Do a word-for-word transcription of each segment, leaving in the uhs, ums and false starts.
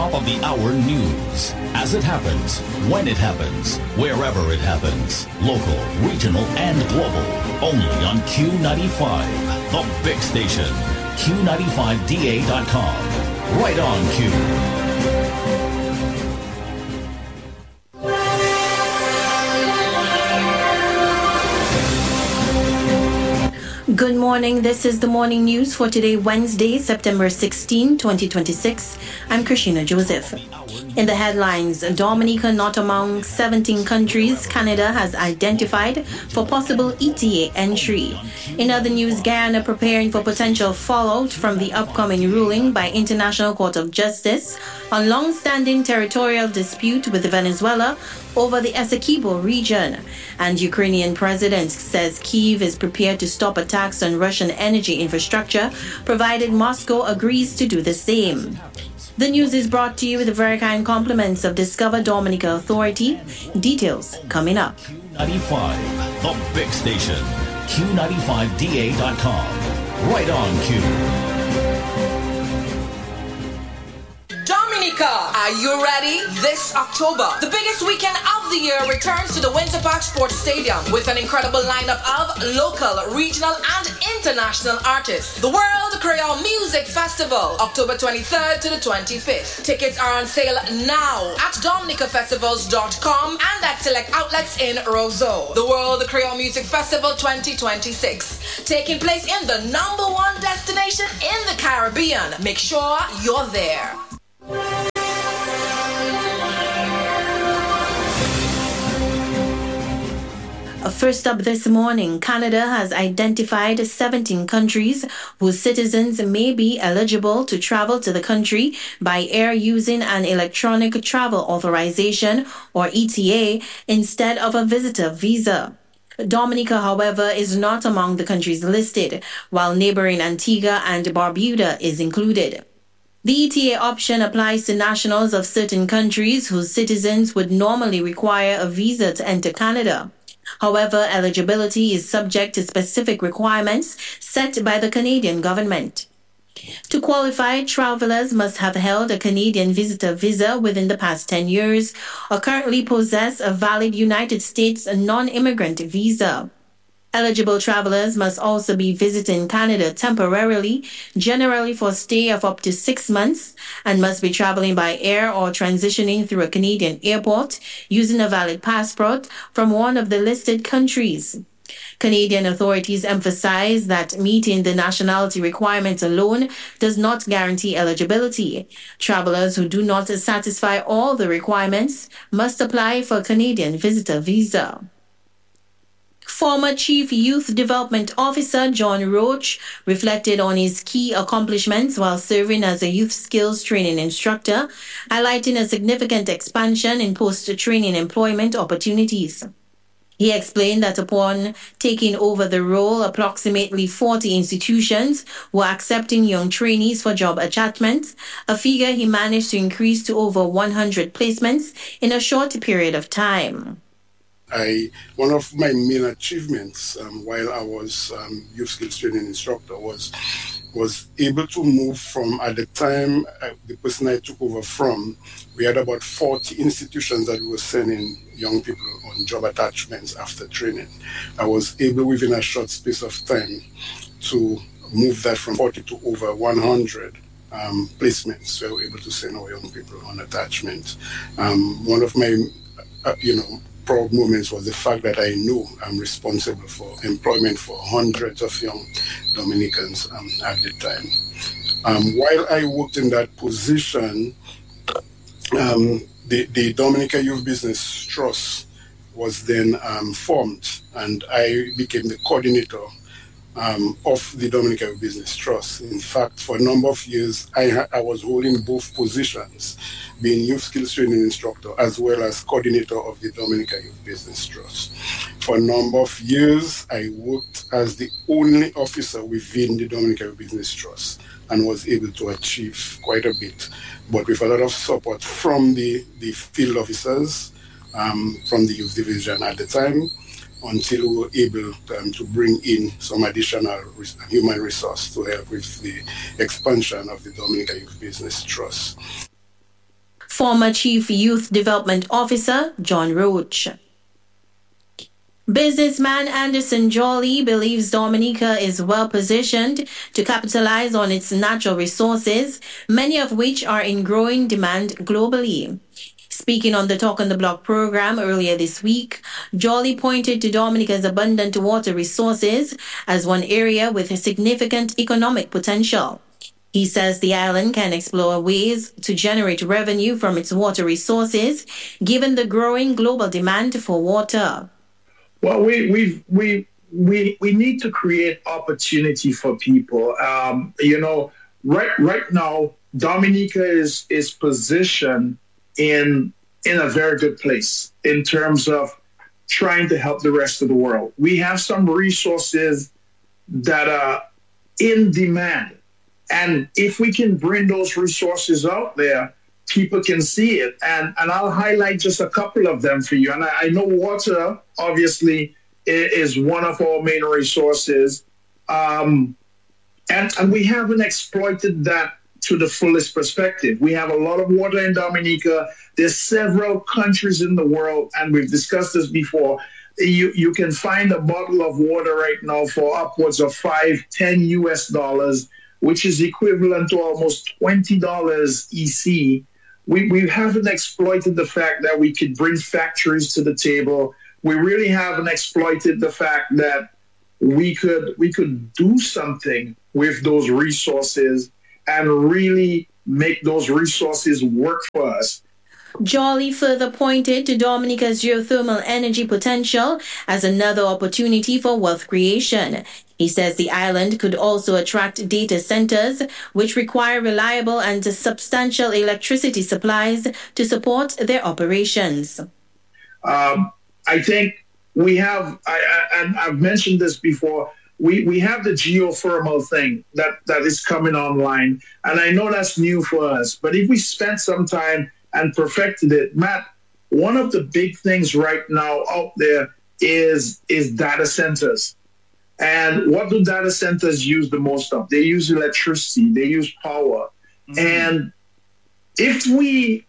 top of the hour news. As it happens, when it happens, wherever it happens. Local, regional, and global. Only on Q ninety-five, the big station. Q ninety-five D A dot com. Right on Q. Good morning. This is the morning news for today, Wednesday, September sixteenth, twenty twenty-six. I'm Christina Joseph. In the headlines, Dominica not among seventeen countries Canada has identified for possible E T A entry. In other news, Guyana preparing for potential fallout from the upcoming ruling by International Court of Justice on long-standing territorial dispute with Venezuela over the Essequibo region. And Ukrainian president says Kyiv is prepared to stop attacks on Russian energy infrastructure, provided Moscow agrees to do the same. The news is brought to you with the very kind compliments of Discover Dominica Authority. Details coming up. Q ninety-five, the big station. Q ninety-five D A dot com. Right on Q. Dominica, are you ready? This October, the biggest weekend of the year returns to the Winter Park Sports Stadium with an incredible lineup of local, regional, and international artists. The World Creole Music Festival, October twenty-third to the twenty-fifth. Tickets are on sale now at dominica festivals dot com and at select outlets in Roseau. The World Creole Music Festival twenty twenty-six, taking place in the number one destination in the Caribbean. Make sure you're there. First up this morning, Canada has identified seventeen countries whose citizens may be eligible to travel to the country by air using an electronic travel authorization, or E T A, instead of a visitor visa. Dominica, however, is not among the countries listed, while neighboring Antigua and Barbuda is included. The E T A option applies to nationals of certain countries whose citizens would normally require a visa to enter Canada. However, eligibility is subject to specific requirements set by the Canadian government. To qualify, travelers must have held a Canadian visitor visa within the past ten years or currently possess a valid United States non-immigrant visa. Eligible travelers must also be visiting Canada temporarily, generally for a stay of up to six months, and must be traveling by air or transitioning through a Canadian airport using a valid passport from one of the listed countries. Canadian authorities emphasize that meeting the nationality requirement alone does not guarantee eligibility. Travelers who do not satisfy all the requirements must apply for a Canadian visitor visa. Former Chief Youth Development Officer John Roach reflected on his key accomplishments while serving as a youth skills training instructor, highlighting a significant expansion in post-training employment opportunities. He explained that upon taking over the role, approximately forty institutions were accepting young trainees for job attachments, a figure he managed to increase to over one hundred placements in a short period of time. I, one of my main achievements um, while I was um, youth skills training instructor was was able to move from, at the time, uh, the person I took over from, we had about forty institutions that we were sending young people on job attachments after training. I was able, within a short space of time, to move that from forty to over one hundred um, placements. So we were able to send our young people on attachment. Um, one of my, uh, you know, proud moments was the fact that I know I'm responsible for employment for hundreds of young Dominicans um, at the time. Um, while I worked in that position, um, the, the Dominica Youth Business Trust was then um, formed, and I became the coordinator um, of the Dominica Youth Business Trust. In fact, for a number of years, I, ha- I was holding both positions, being youth skills training instructor as well as coordinator of the Dominica Youth Business Trust. For a number of years, I worked as the only officer within the Dominica Youth Business Trust and was able to achieve quite a bit, but with a lot of support from the, the field officers, um, from the youth division at the time, until we were able um, to bring in some additional res- human resource to help with the expansion of the Dominica Youth Business Trust. Former Chief Youth Development Officer John Roach. Businessman Anderson Jolly believes Dominica is well positioned to capitalize on its natural resources, many of which are in growing demand globally. Speaking on the Talk on the Block program earlier this week, Jolly pointed to Dominica's abundant water resources as one area with a significant economic potential. He says the island can explore ways to generate revenue from its water resources, given the growing global demand for water. Well, we we we we we need to create opportunity for people. Um, you know, right right now, Dominica is is positioned in in a very good place in terms of trying to help the rest of the world. We have some resources that are in demand, and if we can bring those resources out there, people can see it. And, and I'll highlight just a couple of them for you. And I, I know water, obviously, is one of our main resources. Um, and, and we haven't exploited that to the fullest perspective. We have a lot of water in Dominica. There's several countries in the world, and we've discussed this before. You, you can find a bottle of water right now for upwards of five, ten U S dollars, which is equivalent to almost twenty dollars E C. We, we haven't exploited the fact that we could bring factories to the table. We really haven't exploited the fact that we could we could do something with those resources and really make those resources work for us. Jolly further pointed to Dominica's geothermal energy potential as another opportunity for wealth creation. He says the island could also attract data centers, which require reliable and substantial electricity supplies to support their operations. Um, I think we have, I, I, and I've mentioned this before, we, we have the geothermal thing that, that is coming online. And I know that's new for us, but if we spent some time and perfected it, Matt, one of the big things right now out there is, is data centers. And what do data centers use the most of? They use electricity, they use power. Mm-hmm. And if we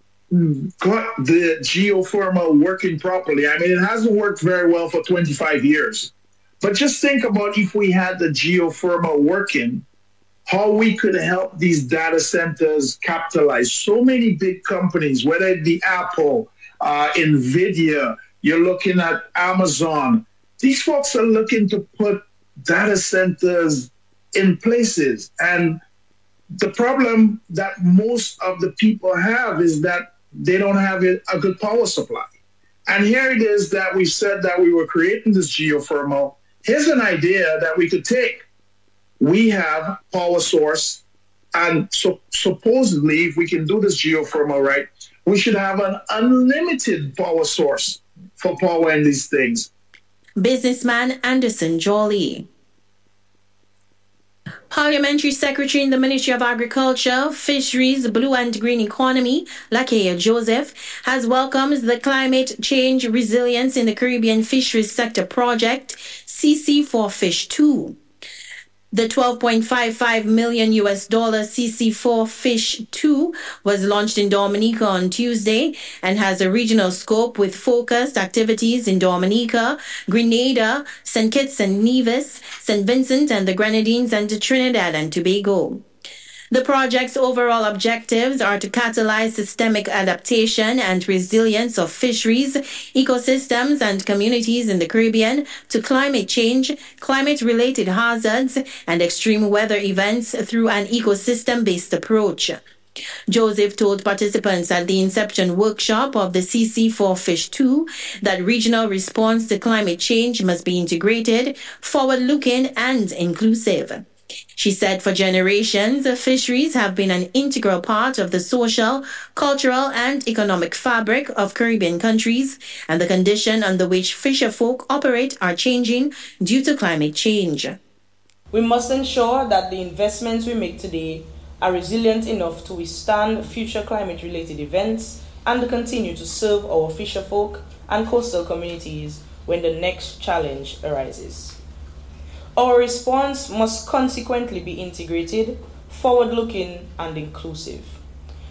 got the geothermal working properly, I mean, it hasn't worked very well for twenty-five years. But just think about if we had the geothermal working, how we could help these data centers capitalize. So many big companies, whether it be Apple, uh, NVIDIA, you're looking at Amazon, these folks are looking to put data centers in places. And the problem that most of the people have is that they don't have a good power supply. And here it is that we said that we were creating this geothermal. Here's an idea that we could take. We have power source, and so supposedly, if we can do this geothermal right, we should have an unlimited power source for power in these things. Businessman Anderson Jolly. Parliamentary Secretary in the Ministry of Agriculture, Fisheries, Blue and Green Economy, Lakeya Joseph, has welcomed the Climate Change Resilience in the Caribbean Fisheries Sector Project, C C four Fish two. The twelve point five five million U S dollar C C four Fish two was launched in Dominica on Tuesday and has a regional scope with focused activities in Dominica, Grenada, Saint Kitts and Nevis, Saint Vincent and the Grenadines, and Trinidad and Tobago. The project's overall objectives are to catalyze systemic adaptation and resilience of fisheries, ecosystems, and communities in the Caribbean to climate change, climate-related hazards, and extreme weather events through an ecosystem-based approach. Joseph told participants at the inception workshop of the C C four Fish two that regional response to climate change must be integrated, forward-looking, and inclusive. She said for generations, fisheries have been an integral part of the social, cultural, and economic fabric of Caribbean countries, and the condition under which fisherfolk operate are changing due to climate change. We must ensure that the investments we make today are resilient enough to withstand future climate-related events and continue to serve our fisherfolk and coastal communities when the next challenge arises. Our response must consequently be integrated, forward-looking, and inclusive.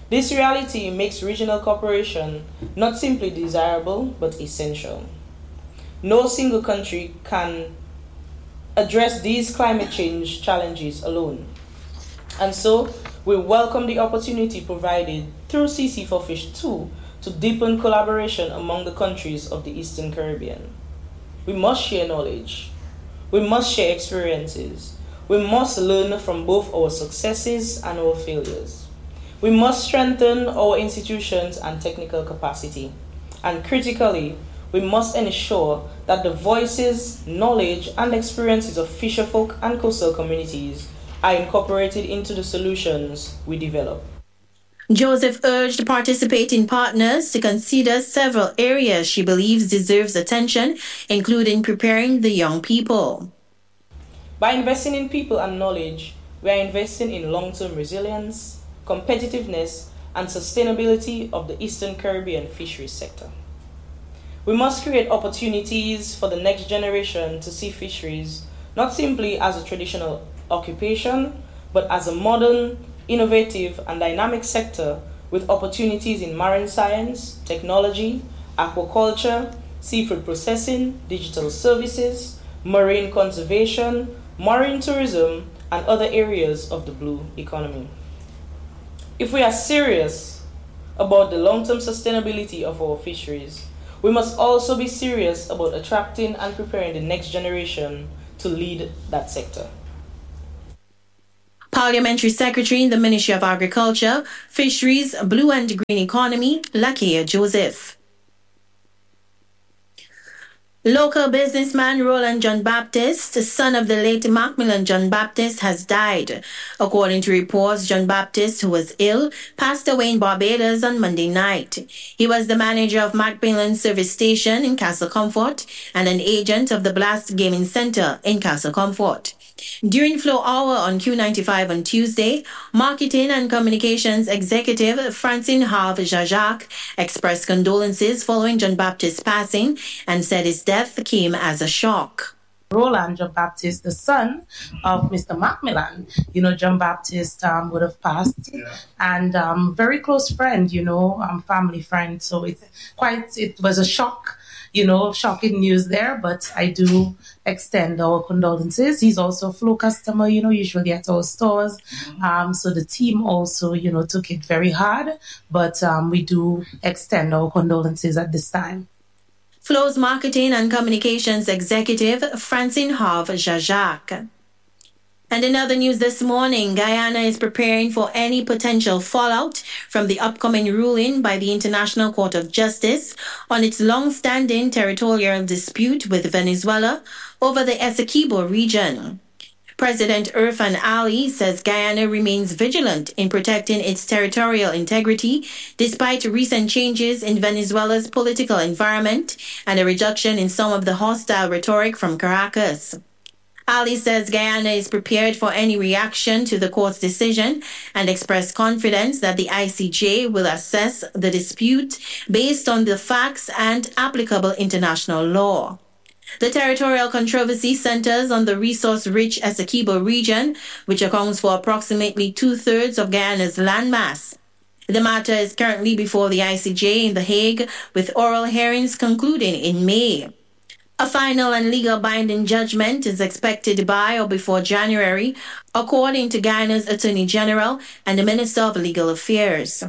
This reality makes regional cooperation not simply desirable, but essential. No single country can address these climate change challenges alone. And so, we welcome the opportunity provided through C C four Fish two to deepen collaboration among the countries of the Eastern Caribbean. We must share knowledge. We must share experiences. We must learn from both our successes and our failures. We must strengthen our institutions and technical capacity. And critically, we must ensure that the voices, knowledge, and experiences of fisherfolk and coastal communities are incorporated into the solutions we develop. Joseph urged participating partners to consider several areas she believes deserves attention, including preparing the young people. By investing in people and knowledge, we are investing in long-term resilience, competitiveness, and sustainability of the Eastern Caribbean fisheries sector. We must create opportunities for the next generation to see fisheries not simply as a traditional occupation, but as a modern, innovative, and dynamic sector with opportunities in marine science, technology, aquaculture, seafood processing, digital services, marine conservation, marine tourism, and other areas of the blue economy. If we are serious about the long-term sustainability of our fisheries, we must also be serious about attracting and preparing the next generation to lead that sector. Parliamentary Secretary in the Ministry of Agriculture, Fisheries, Blue and Green Economy, Lakia Joseph. Local businessman Roland John Baptist, son of the late Macmillan John Baptist, has died. According to reports, John Baptist, who was ill, passed away in Barbados on Monday night. He was the manager of Macmillan Service Station in Castle Comfort and an agent of the Blast Gaming Center in Castle Comfort. During Flow Hour on Q ninety-five on Tuesday, Marketing and Communications Executive Francine Harve Jajac expressed condolences following John Baptist's passing and said his death came as a shock. Roland John Baptist, the son of Mister Macmillan, you know, John Baptist um, would have passed, yeah. and um, very close friend, you know, um, family friend. So it's quite, it was a shock. You know, shocking news there, but I do extend our condolences. He's also a Flow customer, you know, usually at our stores. Um, so the team also, you know, took it very hard, but um, we do extend our condolences at this time. Flow's Marketing and Communications Executive, Francine Harve Jajac. And in other news this morning, Guyana is preparing for any potential fallout from the upcoming ruling by the International Court of Justice on its long-standing territorial dispute with Venezuela over the Essequibo region. President Irfan Ali says Guyana remains vigilant in protecting its territorial integrity despite recent changes in Venezuela's political environment and a reduction in some of the hostile rhetoric from Caracas. Ali says Guyana is prepared for any reaction to the court's decision and expressed confidence that the I C J will assess the dispute based on the facts and applicable international law. The territorial controversy centers on the resource-rich Essequibo region, which accounts for approximately two-thirds of Guyana's landmass. The matter is currently before the I C J in The Hague, with oral hearings concluding in May. A final and legal binding judgment is expected by or before January, according to Guyana's Attorney General and the Minister of Legal Affairs.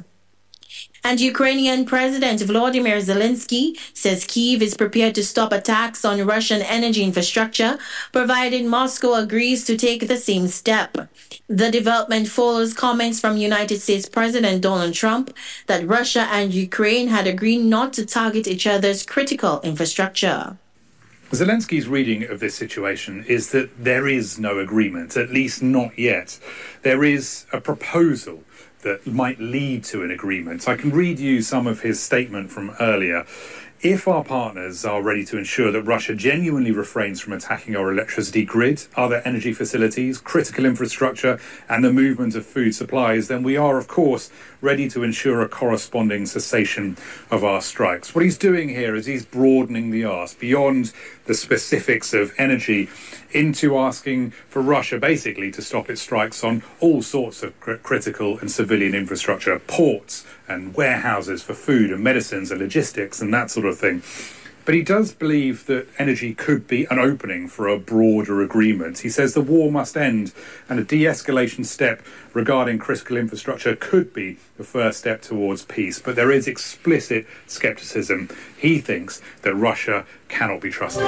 And Ukrainian President Volodymyr Zelensky says Kyiv is prepared to stop attacks on Russian energy infrastructure, provided Moscow agrees to take the same step. The development follows comments from United States President Donald Trump that Russia and Ukraine had agreed not to target each other's critical infrastructure. Zelensky's reading of this situation is that there is no agreement, at least not yet. There is a proposal that might lead to an agreement. I can read you some of his statement from earlier. if our partners are ready to ensure that Russia genuinely refrains from attacking our electricity grid, other energy facilities, critical infrastructure, and the movement of food supplies, then we are, of course, ready to ensure a corresponding cessation of our strikes. What he's doing here is he's broadening the ask beyond the specifics of energy into asking for Russia basically to stop its strikes on all sorts of cr- critical and civilian infrastructure, ports and warehouses for food and medicines and logistics and that sort of thing. But he does believe that energy could be an opening for a broader agreement. He says the war must end and a de-escalation step regarding critical infrastructure could be the first step towards peace. But there is explicit scepticism. He thinks that Russia cannot be trusted.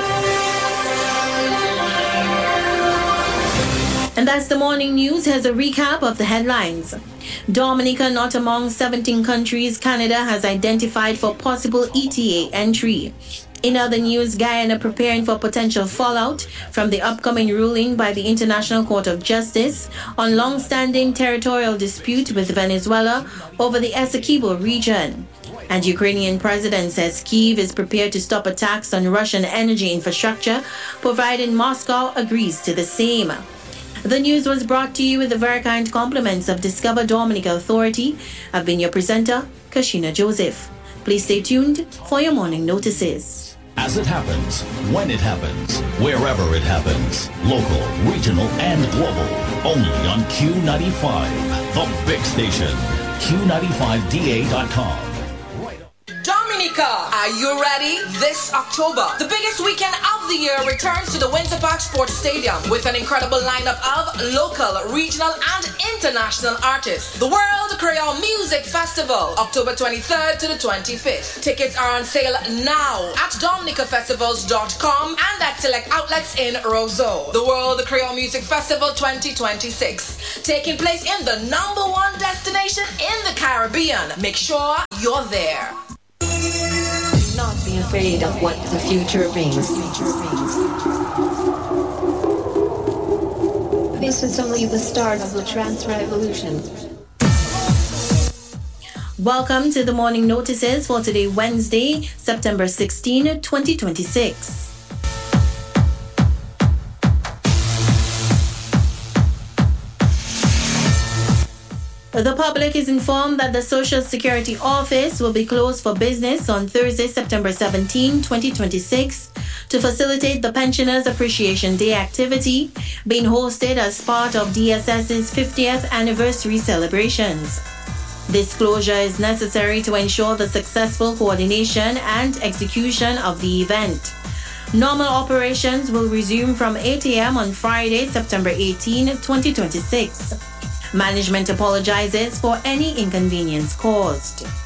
And that's the morning news. Here's a recap of the headlines. Dominica, not among seventeen countries Canada has identified for possible E T A entry. In other news, Guyana preparing for potential fallout from the upcoming ruling by the International Court of Justice on long-standing territorial dispute with Venezuela over the Essequibo region. And Ukrainian president says Kyiv is prepared to stop attacks on Russian energy infrastructure, provided Moscow agrees to the same. The news was brought to you with the very kind compliments of Discover Dominica Authority. I've been your presenter, Kashina Joseph. Please stay tuned for your morning notices. As it happens, when it happens, wherever it happens, local, regional, and global, only on Q ninety-five, the big station, Q ninety-five D A dot com. Dominica, are you ready? This October, the biggest weekend of the year returns to the Windsor Park Sports Stadium with an incredible lineup of local, regional, and international artists. The World Creole Music Festival, October twenty-third to the twenty-fifth. Tickets are on sale now at dominica festivals dot com and at select outlets in Roseau. The World Creole Music Festival twenty twenty-six, taking place in the number one destination in the Caribbean. Make sure you're there. Do not be afraid of what the future brings. This is only the start of the trans revolution. Welcome to the morning notices for today, Wednesday, September sixteenth, twenty twenty-six. The public is informed that the Social Security Office will be closed for business on Thursday, September seventeenth, twenty twenty-six, to facilitate the Pensioners Appreciation Day activity being hosted as part of D S S's fiftieth anniversary celebrations. This closure is necessary to ensure the successful coordination and execution of the event. Normal operations will resume from eight a.m. on Friday, September eighteenth, twenty twenty-six. Management apologizes for any inconvenience caused.